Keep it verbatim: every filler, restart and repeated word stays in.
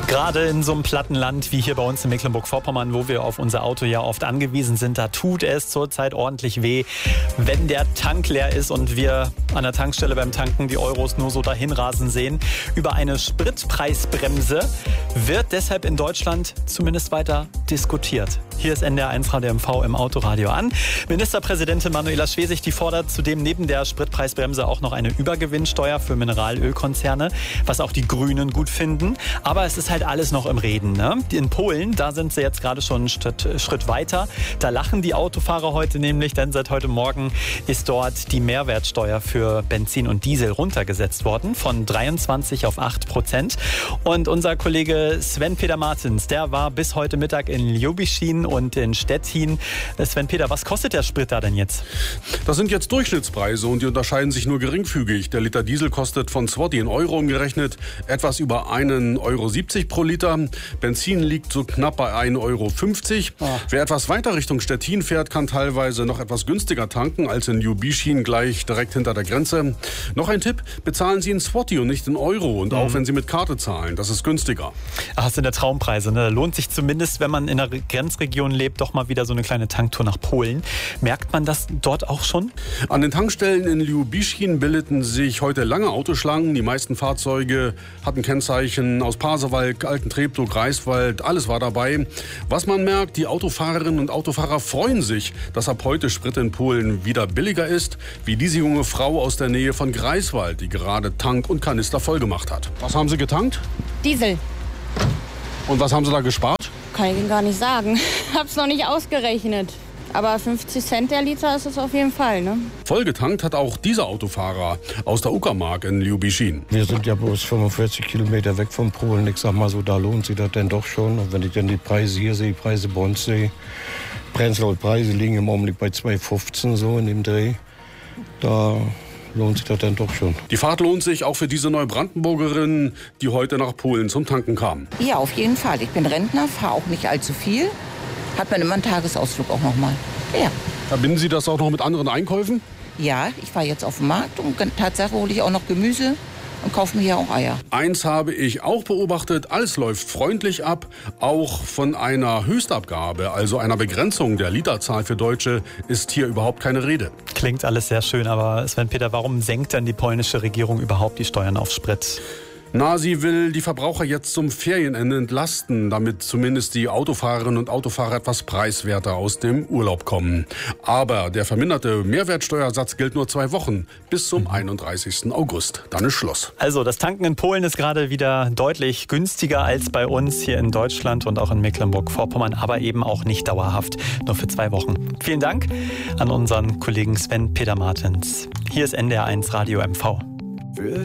Gerade in so einem Plattenland wie hier bei uns in Mecklenburg-Vorpommern, wo wir auf unser Auto ja oft angewiesen sind, da tut es zurzeit ordentlich weh, wenn der Tank leer ist und wir an der Tankstelle beim Tanken die Euros nur so dahin rasen sehen. Über eine Spritpreisbremse wird deshalb in Deutschland zumindest weiter diskutiert. Hier ist N D R eins Radio M V im Autoradio an. Ministerpräsidentin Manuela Schwesig, die fordert zudem neben der Spritpreisbremse auch noch eine Übergewinnsteuer für Mineralölkonzerne, was auch die Grünen gut finden. Aber es ist halt alles noch im Reden, ne? In Polen, da sind sie jetzt gerade schon einen Schritt, Schritt weiter. Da lachen die Autofahrer heute nämlich, denn seit heute Morgen ist dort die Mehrwertsteuer für Benzin und Diesel runtergesetzt worden von dreiundzwanzig auf acht Prozent. Und unser Kollege Sven-Peter Martens, der war bis heute Mittag in Ljubischin und in Stettin. Sven-Peter, was kostet der Sprit da denn jetzt? Das sind jetzt Durchschnittspreise und die unterscheiden sich nur geringfügig. Der Liter Diesel kostet von zwanzig in Euro umgerechnet etwas über einen Euro siebzig pro Liter. Benzin liegt so knapp bei ein Euro fünfzig. Oh. Wer etwas weiter Richtung Stettin fährt, kann teilweise noch etwas günstiger tanken als in Ljubischin gleich direkt hinter der Grenze. Noch ein Tipp, bezahlen Sie in Zloty und nicht in Euro und mhm. auch wenn Sie mit Karte zahlen, das ist günstiger. Ach, das sind ja Traumpreise, ne? Lohnt sich zumindest, wenn man in der Grenzregion lebt, doch mal wieder so eine kleine Tanktour nach Polen. Merkt man das dort auch schon? An den Tankstellen in Ljubischin bildeten sich heute lange Autoschlangen. Die meisten Fahrzeuge hatten Kennzeichen aus Pasewalk, Alten Treptow, Greifswald, alles war dabei. Was man merkt, die Autofahrerinnen und Autofahrer freuen sich, dass ab heute Sprit in Polen wieder billiger ist, wie diese junge Frau aus der Nähe von Greifswald, die gerade Tank und Kanister vollgemacht hat. Was haben Sie getankt? Diesel. Und was haben Sie da gespart? Kann ich Ihnen gar nicht sagen. Hab's noch nicht ausgerechnet. Aber fünfzig Cent der Liter ist es auf jeden Fall, ne? Vollgetankt hat auch dieser Autofahrer aus der Uckermark in Ljubischin. Wir sind ja bloß fünfundvierzig Kilometer weg von Polen. Ich sag mal so, da lohnt sich das denn doch schon. Und wenn ich dann die Preise hier sehe, die Preise bei uns sehe, Brennstoffpreise liegen im Augenblick bei zwei fünfzehn so in dem Dreh. Da lohnt sich das dann doch schon. Die Fahrt lohnt sich auch für diese Neubrandenburgerin, die heute nach Polen zum Tanken kam. Ja, auf jeden Fall. Ich bin Rentner, fahre auch nicht allzu viel. Hat man immer einen Tagesausflug auch noch mal. Ja. Verbinden Sie das auch noch mit anderen Einkäufen? Ja, ich fahre jetzt auf den Markt und Tatsache hole ich auch noch Gemüse und kaufe mir hier auch Eier. Eins habe ich auch beobachtet, alles läuft freundlich ab. Auch von einer Höchstabgabe, also einer Begrenzung der Literzahl für Deutsche, ist hier überhaupt keine Rede. Klingt alles sehr schön, aber Sven-Peter, warum senkt denn die polnische Regierung überhaupt die Steuern auf Sprit? Na, sie will die Verbraucher jetzt zum Ferienende entlasten, damit zumindest die Autofahrerinnen und Autofahrer etwas preiswerter aus dem Urlaub kommen. Aber der verminderte Mehrwertsteuersatz gilt nur zwei Wochen, bis zum einunddreißigsten August. Dann ist Schluss. Also das Tanken in Polen ist gerade wieder deutlich günstiger als bei uns hier in Deutschland und auch in Mecklenburg-Vorpommern, aber eben auch nicht dauerhaft, nur für zwei Wochen. Vielen Dank an unseren Kollegen Sven-Peter Martens. Hier ist N D R eins Radio M V.